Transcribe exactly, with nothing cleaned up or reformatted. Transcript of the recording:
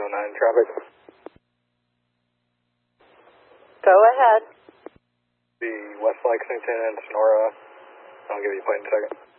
oh nine traffic. Go ahead. The West Lexington and Sonora. I'll give you a plate in a second.